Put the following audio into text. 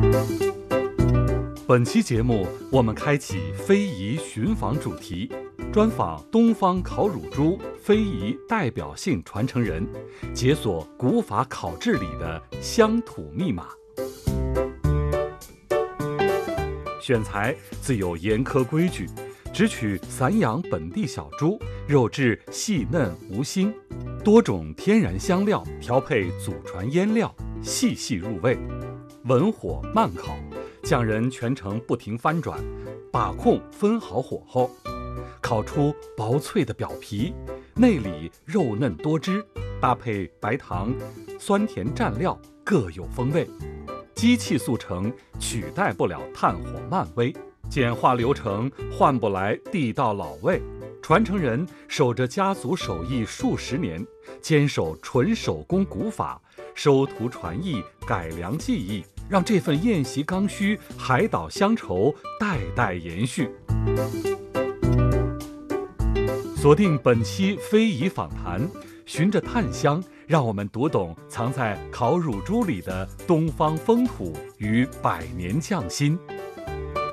本期节目，我们开启非遗寻访主题，专访东方烤乳猪非遗代表性传承人，解锁古法烤制里的乡土密码。选材自有严苛规矩，只取散养本地小猪，肉质细嫩无腥，多种天然香料调配祖传腌料，细细入味，文火慢烤，匠人全程不停翻转，把控分好火候，烤出薄脆的表皮，内里肉嫩多汁，搭配白糖、酸甜蘸料各有风味。机器速成取代不了炭火慢煨，简化流程换不来地道老味。传承人守着家族手艺数十年，坚守纯手工古法，收徒传艺，改良技艺，让这份宴席刚需、海岛乡愁代代延续。锁定本期非遗访谈，循着炭香，让我们读懂藏在烤乳猪里的东方风土与百年匠心。